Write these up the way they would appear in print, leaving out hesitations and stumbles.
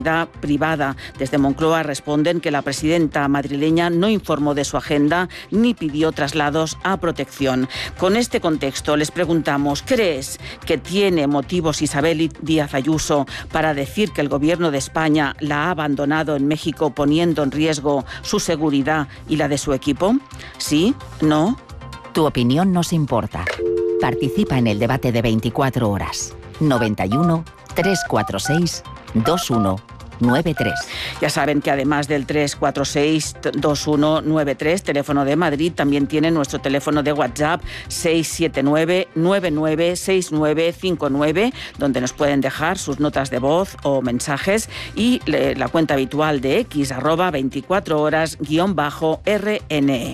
privada. Desde Moncloa responden que la presidenta madrileña no informó de su agenda ni pidió traslados a protección. Con este contexto les preguntamos, ¿crees que tiene motivos Isabel Díaz Ayuso para decir que el gobierno de España la ha abandonado en México poniendo en riesgo su seguridad y la de su equipo? ¿Sí? ¿No? Tu opinión nos importa. Participa en el debate de 24 horas. 91 346 2193. Ya saben que además del 346-2193, teléfono de Madrid, también tienen nuestro teléfono de WhatsApp 679-996959, donde nos pueden dejar sus notas de voz o mensajes, y la cuenta habitual de X, @24horas_RNE.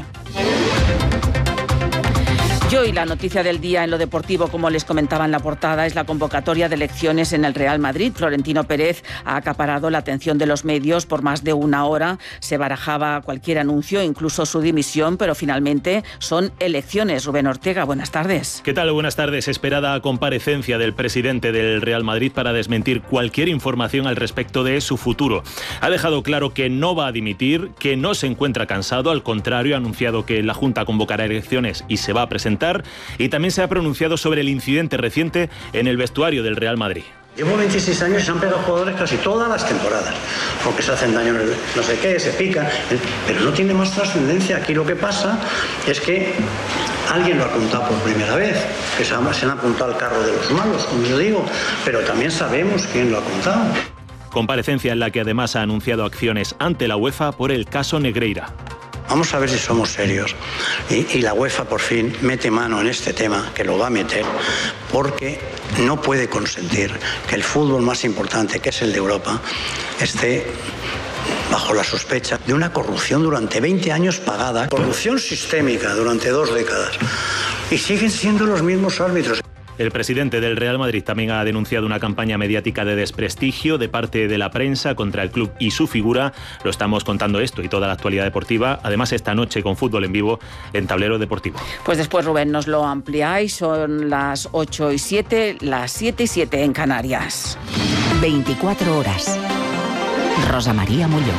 Y hoy la noticia del día en lo deportivo, como les comentaba en la portada, es la convocatoria de elecciones en el Real Madrid. Florentino Pérez ha acaparado la atención de los medios por más de una hora. Se barajaba cualquier anuncio, incluso su dimisión, pero finalmente son elecciones. Rubén Ortega, buenas tardes. ¿Qué tal? Buenas tardes. Esperada comparecencia del presidente del Real Madrid para desmentir cualquier información al respecto de su futuro. Ha dejado claro que no va a dimitir, que no se encuentra cansado, al contrario, ha anunciado que la Junta convocará elecciones y se va a presentar. Y también se ha pronunciado sobre el incidente reciente en el vestuario del Real Madrid. Llevo 26 años y se han pegado jugadores casi todas las temporadas, porque se hacen daño, no sé qué, se pican, pero no tiene más trascendencia. Aquí lo que pasa es que alguien lo ha apuntado por primera vez, que se han apuntado al carro de los malos, como yo digo, pero también sabemos quién lo ha apuntado. Comparecencia en la que además ha anunciado acciones ante la UEFA por el caso Negreira. Vamos a ver si somos serios y la UEFA por fin mete mano en este tema, que lo va a meter, porque no puede consentir que el fútbol más importante, que es el de Europa, esté bajo la sospecha de una corrupción durante 20 años pagada, corrupción sistémica durante 2 décadas, y siguen siendo los mismos árbitros. El presidente del Real Madrid también ha denunciado una campaña mediática de desprestigio de parte de la prensa contra el club y su figura. Lo estamos contando esto y toda la actualidad deportiva. Además, esta noche con fútbol en vivo en Tablero Deportivo. Pues después, Rubén, nos lo ampliáis. Son las 8:07, las 7:07 en Canarias. 24 horas. Rosa María Molló.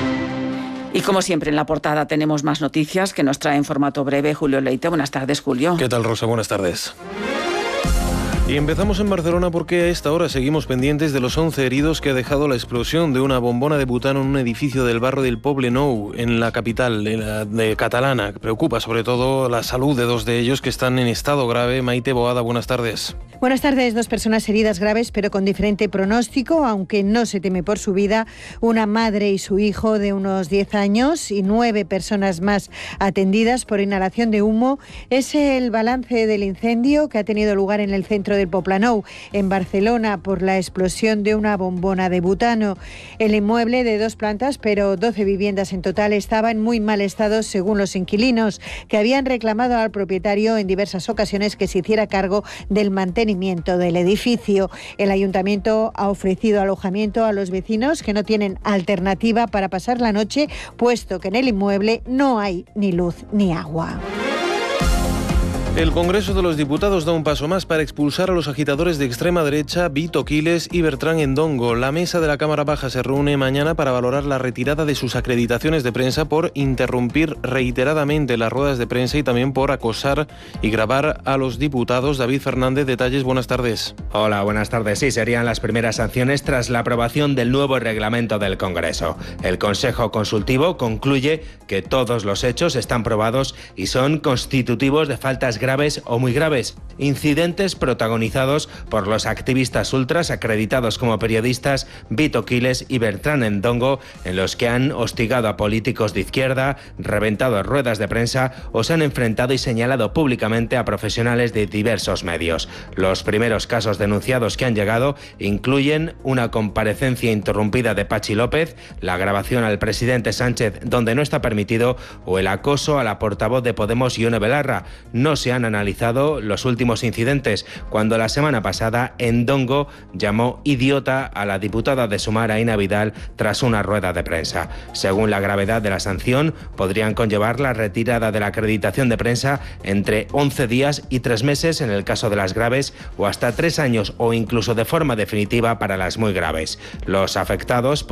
Y como siempre en la portada tenemos más noticias que nos trae en formato breve Julio Leite. Buenas tardes, Julio. ¿Qué tal, Rosa? Buenas tardes. Y empezamos en Barcelona porque a esta hora seguimos pendientes de los 11 heridos que ha dejado la explosión de una bombona de butano en un edificio del barrio del Poblenou, en la capital de catalana. Preocupa sobre todo la salud de 2 de ellos que están en estado grave. Maite Boada, buenas tardes. Buenas tardes. 2 personas heridas graves, pero con diferente pronóstico, aunque no se teme por su vida. Una madre y su hijo de unos 10 años y 9 personas más atendidas por inhalación de humo. Es el balance del incendio que ha tenido lugar en el centro del Poblenou, en Barcelona, por la explosión de una bombona de butano. El inmueble, de 2 plantas, pero 12 viviendas en total, estaba en muy mal estado según los inquilinos, que habían reclamado al propietario en diversas ocasiones que se hiciera cargo del mantenimiento del edificio. El ayuntamiento ha ofrecido alojamiento a los vecinos que no tienen alternativa para pasar la noche, puesto que en el inmueble no hay ni luz ni agua. El Congreso de los Diputados da un paso más para expulsar a los agitadores de extrema derecha Vito Quiles y Bertrán Endongo. La mesa de la Cámara Baja se reúne mañana para valorar la retirada de sus acreditaciones de prensa por interrumpir reiteradamente las ruedas de prensa y también por acosar y grabar a los diputados. David Fernández, detalles, buenas tardes. Hola, buenas tardes. Sí, serían las primeras sanciones tras la aprobación del nuevo reglamento del Congreso. El Consejo Consultivo concluye que todos los hechos están probados y son constitutivos de faltas graves o muy graves, incidentes protagonizados por los activistas ultras acreditados como periodistas Vito Quiles y Bertrán Endongo, en los que han hostigado a políticos de izquierda, reventado ruedas de prensa o se han enfrentado y señalado públicamente a profesionales de diversos medios. Los primeros casos denunciados que han llegado incluyen una comparecencia interrumpida de Patxi López, la grabación al presidente Sánchez donde no está permitido o el acoso a la portavoz de Podemos, Ione Belarra. No se han analizado los últimos incidentes, cuando la semana pasada Ndongo llamó idiota a la diputada de Sumar, Aina Vidal, tras una rueda de prensa. Según la gravedad de la sanción, podrían conllevar la retirada de la acreditación de prensa entre 11 días y 3 meses en el caso de las graves, o hasta 3 años o incluso de forma definitiva para las muy graves. Los afectados